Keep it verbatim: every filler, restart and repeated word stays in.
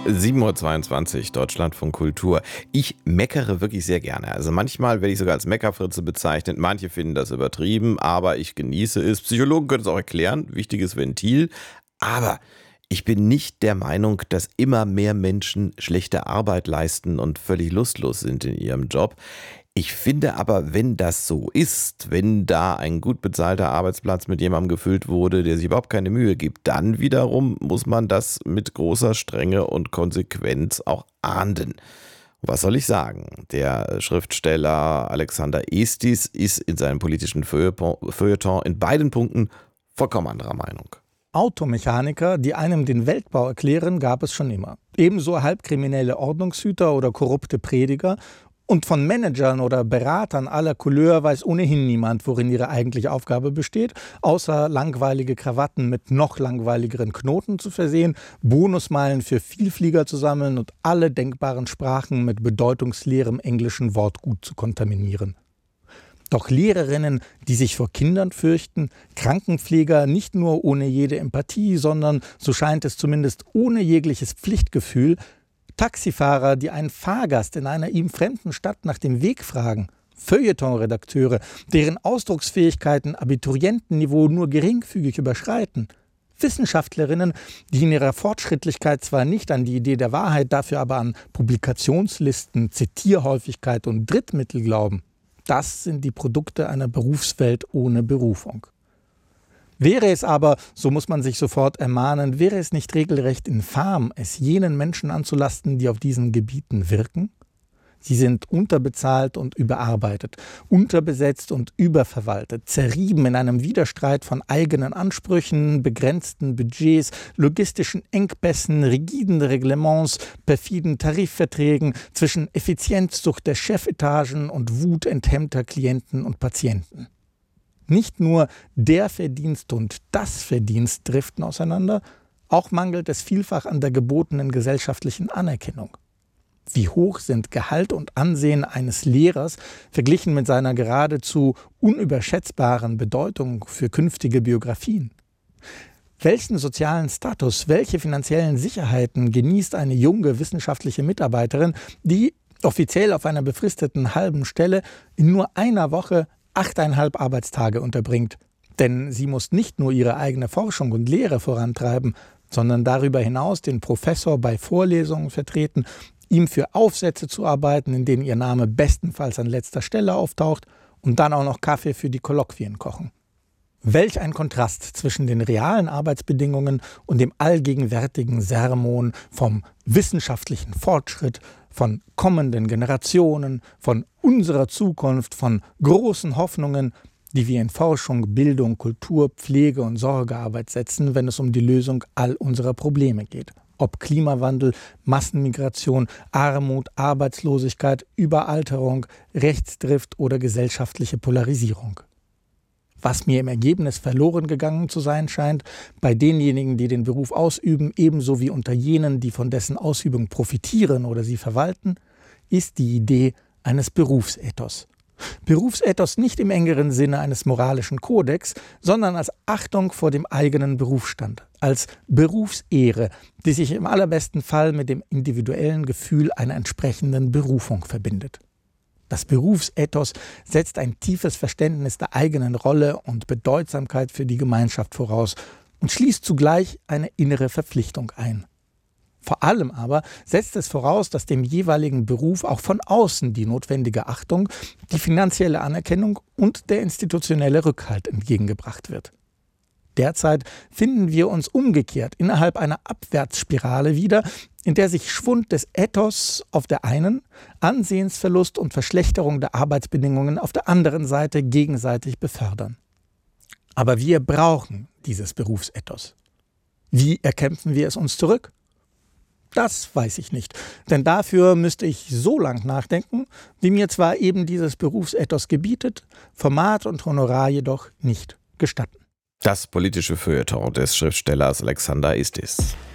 sieben Uhr zweiundzwanzig, Deutschlandfunk Kultur. Ich meckere wirklich sehr gerne. Also manchmal werde ich sogar als Meckerfritze bezeichnet. Manche finden das übertrieben, aber ich genieße es. Psychologen können es auch erklären. Wichtiges Ventil. Aber ich bin nicht der Meinung, dass immer mehr Menschen schlechte Arbeit leisten und völlig lustlos sind in ihrem Job. Ich finde aber, wenn das so ist, wenn da ein gut bezahlter Arbeitsplatz mit jemandem gefüllt wurde, der sich überhaupt keine Mühe gibt, dann wiederum muss man das mit großer Strenge und Konsequenz auch ahnden. Was soll ich sagen? Der Schriftsteller Alexander Estis ist in seinem politischen Feuilleton in beiden Punkten vollkommen anderer Meinung. Automechaniker, die einem den Weltbau erklären, gab es schon immer. Ebenso halbkriminelle Ordnungshüter oder korrupte Prediger. Und von Managern oder Beratern aller Couleur weiß ohnehin niemand, worin ihre eigentliche Aufgabe besteht, außer langweilige Krawatten mit noch langweiligeren Knoten zu versehen, Bonusmeilen für Vielflieger zu sammeln und alle denkbaren Sprachen mit bedeutungsleerem englischen Wortgut zu kontaminieren. Doch Lehrerinnen, die sich vor Kindern fürchten, Krankenpfleger nicht nur ohne jede Empathie, sondern, so scheint es zumindest, ohne jegliches Pflichtgefühl, Taxifahrer, die einen Fahrgast in einer ihm fremden Stadt nach dem Weg fragen, Feuilleton-Redakteure, deren Ausdrucksfähigkeiten Abiturientenniveau nur geringfügig überschreiten, Wissenschaftlerinnen, die in ihrer Fortschrittlichkeit zwar nicht an die Idee der Wahrheit, dafür aber an Publikationslisten, Zitierhäufigkeit und Drittmittel glauben. Das sind die Produkte einer Berufswelt ohne Berufung. Wäre es aber, so muss man sich sofort ermahnen, wäre es nicht regelrecht infam, es jenen Menschen anzulasten, die auf diesen Gebieten wirken? Sie sind unterbezahlt und überarbeitet, unterbesetzt und überverwaltet, zerrieben in einem Widerstreit von eigenen Ansprüchen, begrenzten Budgets, logistischen Engpässen, rigiden Reglements, perfiden Tarifverträgen, zwischen Effizienzsucht der Chefetagen und Wut enthemmter Klienten und Patienten. Nicht nur der Verdienst und das Verdienst driften auseinander, auch mangelt es vielfach an der gebotenen gesellschaftlichen Anerkennung. Wie hoch sind Gehalt und Ansehen eines Lehrers verglichen mit seiner geradezu unüberschätzbaren Bedeutung für künftige Biografien? Welchen sozialen Status, welche finanziellen Sicherheiten genießt eine junge wissenschaftliche Mitarbeiterin, die offiziell auf einer befristeten halben Stelle in nur einer Woche achteinhalb Arbeitstage unterbringt? Denn sie muss nicht nur ihre eigene Forschung und Lehre vorantreiben, sondern darüber hinaus den Professor bei Vorlesungen vertreten, ihm für Aufsätze zu arbeiten, in denen ihr Name bestenfalls an letzter Stelle auftaucht und dann auch noch Kaffee für die Kolloquien kochen. Welch ein Kontrast zwischen den realen Arbeitsbedingungen und dem allgegenwärtigen Sermon vom wissenschaftlichen Fortschritt, von kommenden Generationen, von unserer Zukunft, von großen Hoffnungen, die wir in Forschung, Bildung, Kultur, Pflege und Sorgearbeit setzen, wenn es um die Lösung all unserer Probleme geht. Ob Klimawandel, Massenmigration, Armut, Arbeitslosigkeit, Überalterung, Rechtsdrift oder gesellschaftliche Polarisierung. Was mir im Ergebnis verloren gegangen zu sein scheint, bei denjenigen, die den Beruf ausüben, ebenso wie unter jenen, die von dessen Ausübung profitieren oder sie verwalten, ist die Idee eines Berufsethos. Berufsethos nicht im engeren Sinne eines moralischen Kodex, sondern als Achtung vor dem eigenen Berufsstand, als Berufsehre, die sich im allerbesten Fall mit dem individuellen Gefühl einer entsprechenden Berufung verbindet. Das Berufsethos setzt ein tiefes Verständnis der eigenen Rolle und Bedeutsamkeit für die Gemeinschaft voraus und schließt zugleich eine innere Verpflichtung ein. Vor allem aber setzt es voraus, dass dem jeweiligen Beruf auch von außen die notwendige Achtung, die finanzielle Anerkennung und der institutionelle Rückhalt entgegengebracht wird. Derzeit finden wir uns umgekehrt innerhalb einer Abwärtsspirale wieder, in der sich Schwund des Ethos auf der einen, Ansehensverlust und Verschlechterung der Arbeitsbedingungen auf der anderen Seite gegenseitig befördern. Aber wir brauchen dieses Berufsethos. Wie erkämpfen wir es uns zurück? Das weiß ich nicht, denn dafür müsste ich so lang nachdenken, wie mir zwar eben dieses Berufsethos gebietet, Format und Honorar jedoch nicht gestatten. Das politische Feuilleton des Schriftstellers Alexander Estis.